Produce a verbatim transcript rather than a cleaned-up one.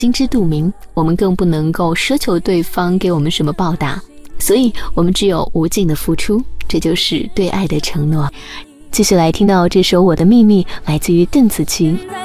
心知肚明，我们更不能够奢求对方给我们什么报答，所以我们只有无尽的付出，这就是对爱的承诺。继续来听到这首《我的秘密》，来自于邓紫棋。